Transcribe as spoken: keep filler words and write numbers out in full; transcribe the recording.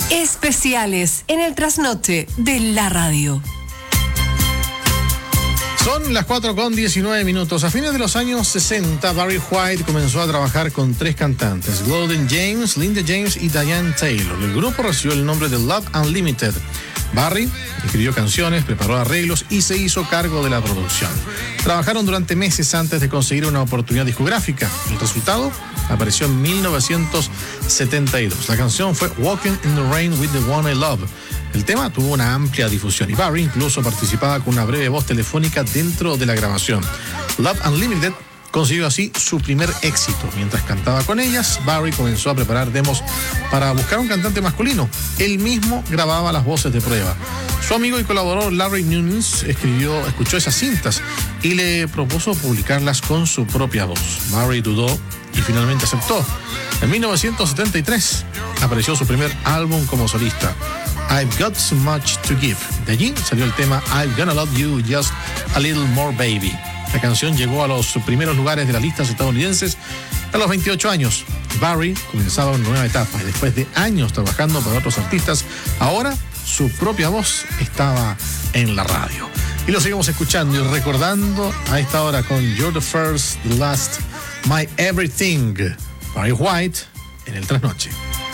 Especiales en el trasnoche de la radio. Son las cuatro con diecinueve minutos. A fines de los años sesenta, Barry White comenzó a trabajar con tres cantantes, Golden James, Linda James y Diane Taylor. El grupo recibió el nombre de Love Unlimited. Barry escribió canciones, preparó arreglos y se hizo cargo de la producción. Trabajaron durante meses antes de conseguir una oportunidad discográfica. El resultado apareció en mil novecientos setenta y dos. La canción fue Walking in the Rain with the One I Love. El tema tuvo una amplia difusión y Barry incluso participaba con una breve voz telefónica dentro de la grabación. Love Unlimited consiguió así su primer éxito. Mientras cantaba con ellas, Barry comenzó a preparar demos para buscar un cantante masculino. Él mismo grababa las voces de prueba. Su amigo y colaborador Larry Nunes escribió, escuchó esas cintas y le propuso publicarlas con su propia voz. Barry dudó y finalmente aceptó. En mil novecientos setenta y tres apareció su primer álbum como solista, I've Got So Much to Give. De allí salió el tema I'm Gonna Love You Just a Little More Baby. La canción llegó a los primeros lugares de las listas estadounidenses a los veintiocho años. Barry comenzaba una nueva etapa y después de años trabajando para otros artistas, ahora su propia voz estaba en la radio. Y lo seguimos escuchando y recordando a esta hora con You're the First, the Last, My Everything. Barry White en el Trasnoche.